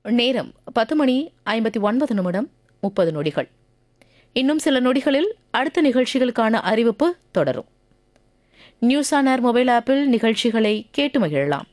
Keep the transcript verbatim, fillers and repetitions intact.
நேரம் பத்து மணி ஐம்பத்தி ஒன்பது நிமிடம் முப்பது நொடிகள். இன்னும் சில நொடிகளில் அடுத்த நிகழ்ச்சிகளுக்கான அறிவிப்பு தொடரும். நியூஸ் ஆன் ஏர் மொபைல் ஆப்பில் நிகழ்ச்சிகளை கேட்டு மகிழலாம்.